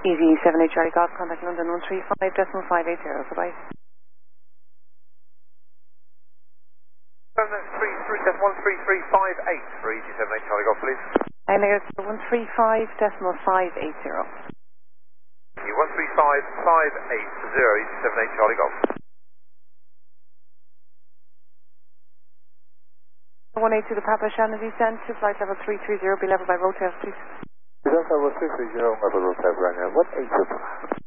EV78 Charlie Golf, contact London 135.580, goodbye. That's 13358 for EV78 Charlie Golf, please. And there's 135.580. 13558, EV78 Charlie Golf. 182 to Papa Shannon descent to flight level 330, be level by road test, please. Level 330, level road test, running 182.